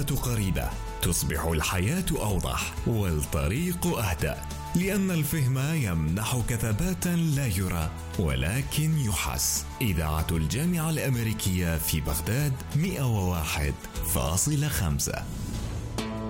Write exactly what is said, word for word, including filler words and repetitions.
المسافة قريبة، تصبح الحياة أوضح والطريق أهدأ، لأن الفهم يمنحك ثباتا لا يرى ولكن يحس. إذاعة الجامعة الأمريكية في بغداد مئة وواحد فاصلة خمسة.